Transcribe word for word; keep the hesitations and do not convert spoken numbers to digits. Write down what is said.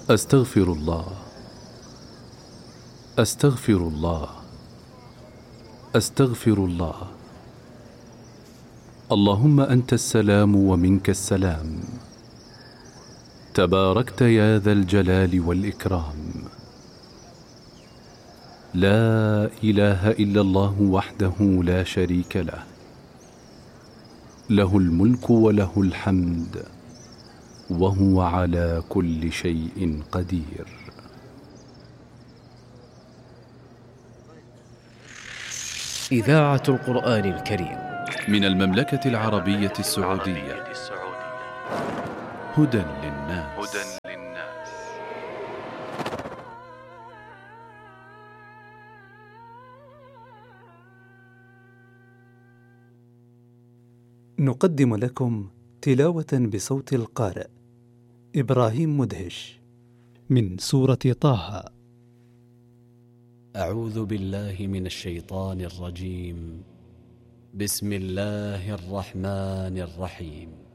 أستغفر الله، أستغفر الله، أستغفر الله. اللهم أنت السلام ومنك السلام، تباركت يا ذا الجلال والإكرام. لا إله إلا الله وحده لا شريك له، له الملك وله الحمد وهو على كل شيء قدير. إذاعة القرآن الكريم من المملكة العربية السعودية. هدى للناس. نقدم لكم تلاوة بصوت القارئ إبراهيم مدهش من سورة طه. أعوذ بالله من الشيطان الرجيم. بسم الله الرحمن الرحيم.